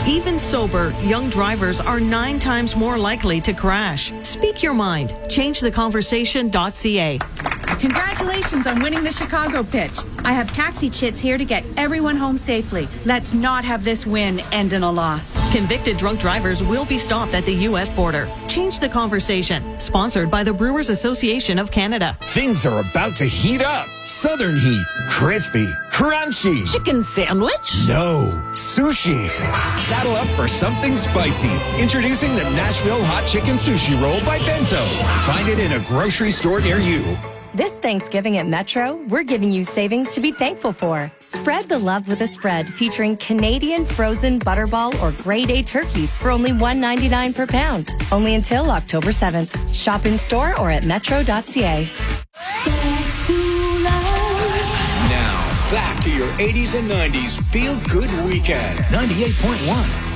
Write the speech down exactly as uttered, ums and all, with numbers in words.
Even sober, young drivers are nine times more likely to crash. Speak your mind. change the conversation dot c a. Congratulations on winning the Chicago pitch. I have taxi chits here to get everyone home safely. Let's not have this win end in a loss. Convicted drunk drivers will be stopped at the U S border. Change the conversation. Sponsored by the Brewers Association of Canada. Things are about to heat up. Southern heat. Crispy. Crunchy. Chicken sandwich? No. Sushi. Saddle up for something spicy. Introducing the Nashville Hot Chicken Sushi Roll by Bento. Find it in a grocery store near you. This Thanksgiving at Metro, we're giving you savings to be thankful for. Spread the love with a spread featuring Canadian frozen butterball or grade A turkeys for only one ninety-nine per pound. Only until October seventh. Shop in store or at metro dot c a. Now, back to your eighties and nineties feel-good weekend. ninety-eight point one